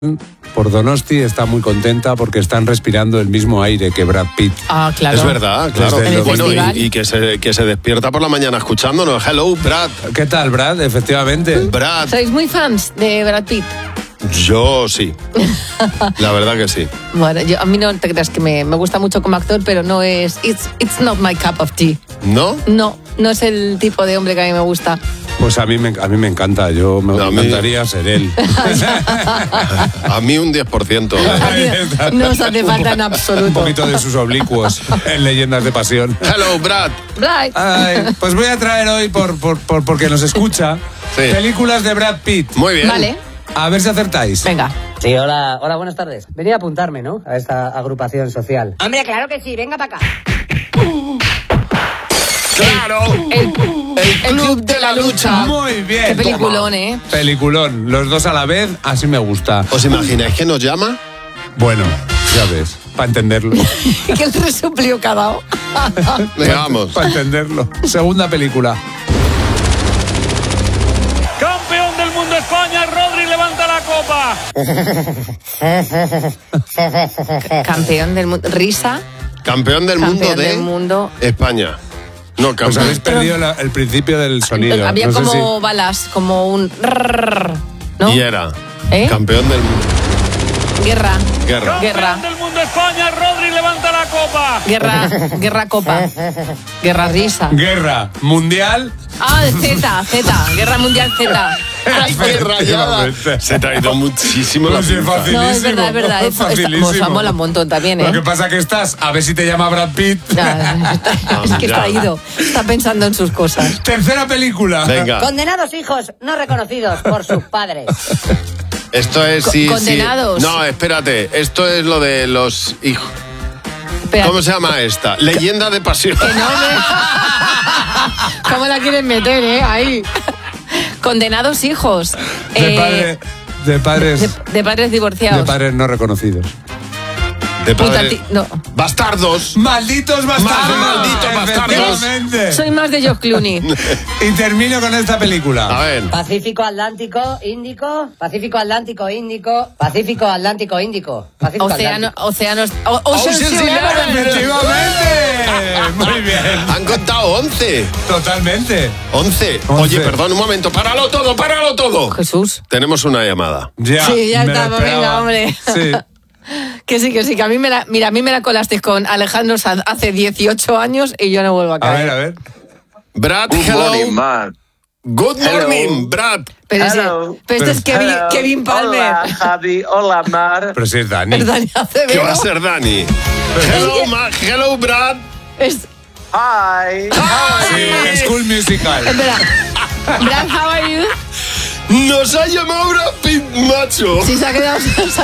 por Donosti está muy contenta porque están respirando el mismo aire que Brad Pitt. Ah, claro. Es verdad, claro. Bueno, festival. y que se despierta por la mañana escuchándonos. Hello, Brad. ¿Qué tal, Brad? Efectivamente. Brad. ¿Sois muy fans de Brad Pitt? Yo sí. La verdad que sí. Bueno, a mí no te creas que me gusta mucho como actor, pero no es... It's not my cup of tea. ¿No? No es el tipo de hombre que a mí me gusta. Pues a mí me encanta. Me encantaría ser él. A mí un 10%. No os hace falta en absoluto. Un poquito de sus oblicuos en Leyendas de Pasión. Hello, Brad. Right. Ay, pues voy a traer hoy, porque nos escucha, Sí. películas de Brad Pitt. Muy bien. Vale, A ver si acertáis. venga. Sí, hola, buenas tardes. Venía a apuntarme, ¿no? A esta agrupación social. Hombre, claro que sí, venga para acá. ¡Claro! El Club de la Lucha. Muy bien. Qué peliculón, ¿eh? Peliculón. Los dos a la vez, así me gusta. ¿Os imagináis que nos llama? Bueno, ya ves, para entenderlo. Qué resuplio que ha dado. Venga, vamos. Para entenderlo. Segunda película. Campeón del mundo España, Rodri levanta la copa. Campeón del mundo. Risa. Campeón del mundo Campeón de del mundo. España. No, Os campeón. habéis perdido el principio del sonido. Había No sé como balas, como un... ¿No? Y era ¿Eh? campeón del mundo. Guerra. Guerra. Campeón del mundo España, Rodri levanta la copa. Guerra copa. Guerra risa. Guerra mundial. Ah, Z. Guerra mundial Z. Ay, ¡Qué rayada! Se te ha ido muchísimo la Pues sí, pinza. fácil. no, es verdad. Facilísimo. Mola un montón también, ¿eh? Lo que pasa que estás, a ver si te llama Brad Pitt. Ya, es que está Ya. ido. Está pensando en sus cosas. Tercera película. Venga, Condenados hijos no reconocidos por sus padres. esto es... sí, Condenados. sí. No, espérate. Esto es lo de los hijos. Espera, ¿Cómo se llama esta? Leyenda de pasión. que no ¿Cómo la quieren meter, Ahí. Condenados hijos. De padres De padres divorciados. de padres no reconocidos. De padre- No. ¡Bastardos! ¡Malditos bastardos! ¡Malditos bastardos! Efectivamente. Soy más de George Clooney. Y termino con esta película. A ver. Pacífico Atlántico Índico. Pacífico Atlántico Índico. Pacífico Atlántico Índico. Pacífico Atlántico. Océanos. Ocean's Eleven. ¡Efectivamente! Muy bien. Han contado 11. Totalmente. 11. 11. Oye, perdón un momento. ¡Páralo todo! Jesús. Tenemos una llamada. Ya, Sí, ya me lo estamos, esperaba. venga, hombre. Sí. Que sí, que a mí me la colasteis con Alejandro Sanz hace 18 años y yo no vuelvo a A caer. ver. Brad, Good hello. morning, man. Good morning, Brad. Pero Hello. este es Kevin Palmer. Hola, Javi. Hola, Mar. Pero si es Dani. Dani ¿Qué Acevedo. va a ser Dani? Hello, hello, Brad. Hi. Sí, School Musical. Espera. Brad, how are you? Nos ha llamado Brad Pitt, macho. Sí, se ha quedado